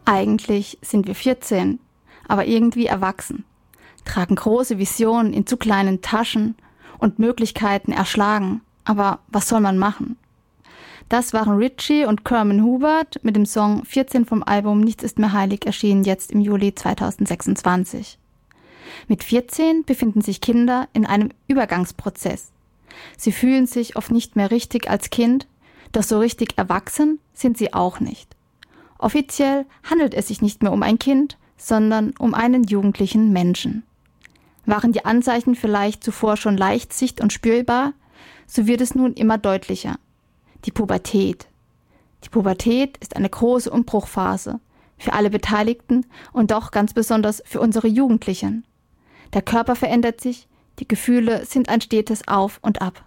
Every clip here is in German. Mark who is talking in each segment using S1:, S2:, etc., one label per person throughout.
S1: Eigentlich sind wir 14, aber irgendwie erwachsen, tragen große Visionen in zu kleinen Taschen und Möglichkeiten erschlagen. Aber was soll man machen? Das waren Ritchie und Kerman Hubert mit dem Song 14 vom Album Nichts ist mehr heilig, erschienen jetzt im Juli 2026. Mit 14 befinden sich Kinder in einem Übergangsprozess. Sie fühlen sich oft nicht mehr richtig als Kind, doch so richtig erwachsen sind sie auch nicht. Offiziell handelt es sich nicht mehr um ein Kind, sondern um einen jugendlichen Menschen. Waren die Anzeichen vielleicht zuvor schon leicht sicht- und spürbar, so wird es nun immer deutlicher. Die Pubertät. Die Pubertät ist eine große Umbruchphase für alle Beteiligten und doch ganz besonders für unsere Jugendlichen. Der Körper verändert sich, die Gefühle sind ein stetes Auf und Ab.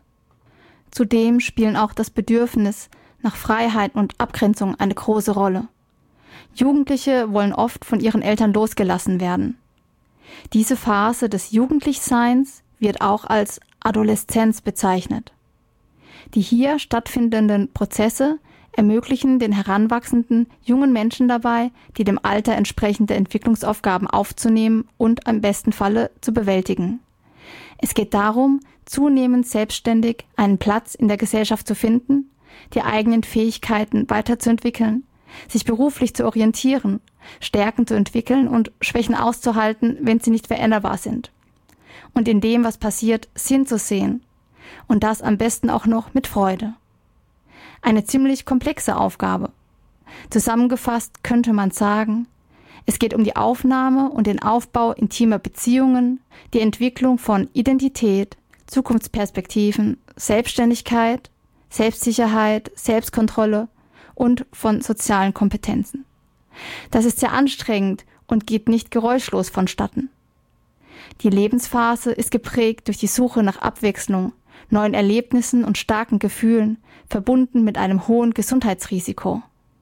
S1: Zudem spielen auch das Bedürfnis nach Freiheit und Abgrenzung eine große Rolle. Jugendliche wollen oft von ihren Eltern losgelassen werden. Diese Phase des Jugendlichseins wird auch als Adoleszenz bezeichnet. Die hier stattfindenden Prozesse ermöglichen den heranwachsenden jungen Menschen dabei, die dem Alter entsprechende Entwicklungsaufgaben aufzunehmen und im besten Falle zu bewältigen. Es geht darum, zunehmend selbstständig einen Platz in der Gesellschaft zu finden, die eigenen Fähigkeiten weiterzuentwickeln, sich beruflich zu orientieren, Stärken zu entwickeln und Schwächen auszuhalten, wenn sie nicht veränderbar sind. Und in dem, was passiert, Sinn zu sehen. Und das am besten auch noch mit Freude. Eine ziemlich komplexe Aufgabe. Zusammengefasst könnte man sagen, es geht um die Aufnahme und den Aufbau intimer Beziehungen, die Entwicklung von Identität, Zukunftsperspektiven, Selbstständigkeit, Selbstsicherheit, Selbstkontrolle und von sozialen Kompetenzen. Das ist sehr anstrengend und geht nicht geräuschlos vonstatten. Die Lebensphase ist geprägt durch die Suche nach Abwechslung, neuen Erlebnissen und starken Gefühlen, verbunden mit einem hohen Gesundheitsrisiko.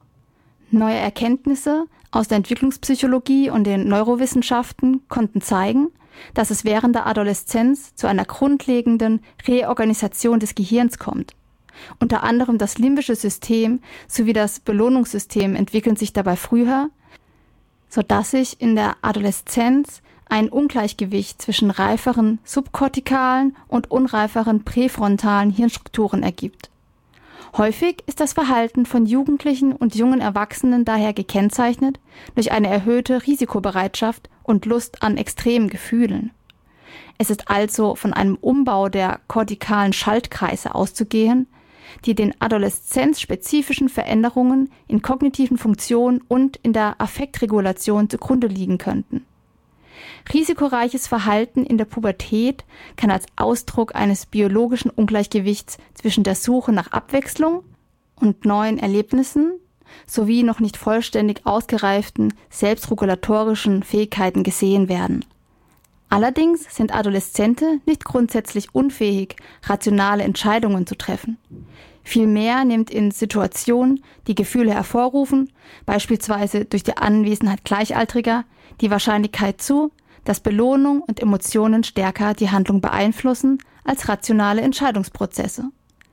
S1: Neue Erkenntnisse aus der Entwicklungspsychologie und den Neurowissenschaften konnten zeigen, dass es während der Adoleszenz zu einer grundlegenden Reorganisation des Gehirns kommt. Unter anderem das limbische System sowie das Belohnungssystem entwickeln sich dabei früher, sodass sich in der Adoleszenz ein Ungleichgewicht zwischen reiferen subkortikalen und unreiferen präfrontalen Hirnstrukturen ergibt. Häufig ist das Verhalten von Jugendlichen und jungen Erwachsenen daher gekennzeichnet durch eine erhöhte Risikobereitschaft und Lust an extremen Gefühlen. Es ist also von einem Umbau der kortikalen Schaltkreise auszugehen, die den adoleszenzspezifischen Veränderungen in kognitiven Funktionen und in der Affektregulation zugrunde liegen könnten. Risikoreiches Verhalten in der Pubertät kann als Ausdruck eines biologischen Ungleichgewichts zwischen der Suche nach Abwechslung und neuen Erlebnissen sowie noch nicht vollständig ausgereiften selbstregulatorischen Fähigkeiten gesehen werden. Allerdings sind Adoleszente nicht grundsätzlich unfähig, rationale Entscheidungen zu treffen. Vielmehr nimmt in Situationen, die Gefühle hervorrufen, beispielsweise durch die Anwesenheit Gleichaltriger, die Wahrscheinlichkeit zu, dass Belohnung und Emotionen stärker die Handlung beeinflussen als rationale Entscheidungsprozesse.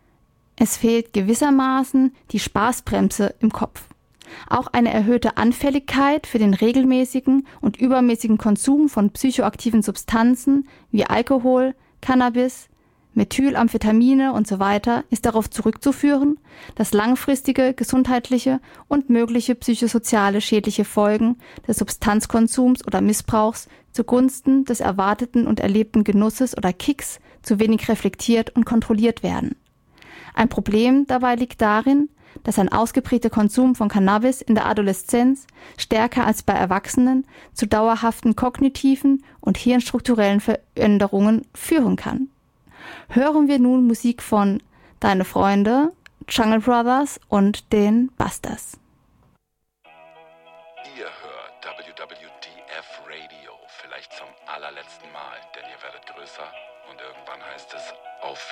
S1: Es fehlt gewissermaßen die Spaßbremse im Kopf. Auch eine erhöhte Anfälligkeit für den regelmäßigen und übermäßigen Konsum von psychoaktiven Substanzen wie Alkohol, Cannabis, Methylamphetamine usw. Ist darauf zurückzuführen, dass langfristige gesundheitliche und mögliche psychosoziale schädliche Folgen des Substanzkonsums oder Missbrauchs zugunsten des erwarteten und erlebten Genusses oder Kicks zu wenig reflektiert und kontrolliert werden. Ein Problem dabei liegt darin, dass ein ausgeprägter Konsum von Cannabis in der Adoleszenz stärker als bei Erwachsenen zu dauerhaften kognitiven und hirnstrukturellen Veränderungen führen kann. Hören wir nun Musik von Deine Freunde, Jungle Brothers und den Busters.
S2: Ihr hört WWDF Radio, vielleicht zum allerletzten Mal, denn ihr werdet größer und irgendwann heißt es auf